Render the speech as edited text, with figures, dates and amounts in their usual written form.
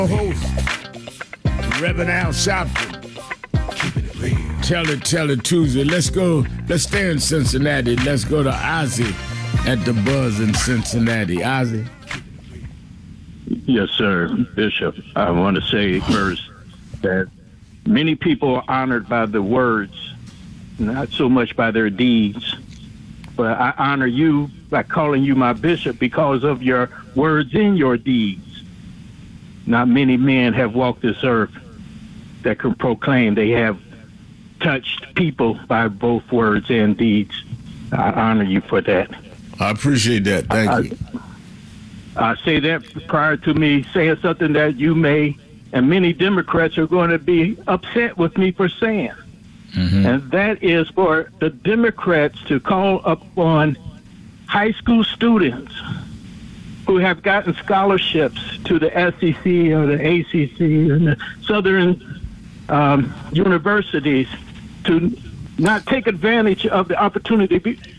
Host, Reverend Al Sharpton. Keeping it real. Tell it Tuesday. Let's go. Let's stay in Cincinnati. Let's go to Ozzy at the Buzz in Cincinnati. Ozzy. Yes, sir, Bishop. I want to say first that many people are honored by the words, not so much by their deeds. But I honor you by calling you my bishop because of your words and your deeds. Not many men have walked this earth that can proclaim they have touched people by both words and deeds. I honor you for that. I appreciate that. Thank you. I say that prior to me saying something that you may, and many Democrats are going to be upset with me for saying. Mm-hmm. And that is for the Democrats to call upon high school students who have gotten scholarships to the SEC or the ACC and the Southern universities to not take advantage of the opportunity